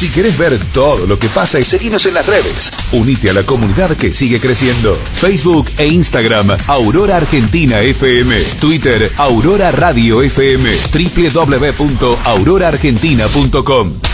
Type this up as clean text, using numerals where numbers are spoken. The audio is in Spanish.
Si querés ver todo lo que pasa y seguinos en las redes, unite a la comunidad que sigue creciendo. Facebook e Instagram, Aurora Argentina FM. Twitter, Aurora Radio FM. www.auroraargentina.com.